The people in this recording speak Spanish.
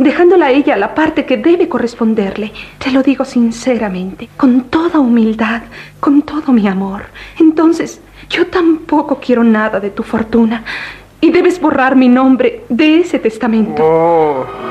dejándola a ella la parte que debe corresponderle. Te lo digo sinceramente, con toda humildad, con todo mi amor. Entonces, yo tampoco quiero nada de tu fortuna y debes borrar mi nombre de ese testamento. Oh.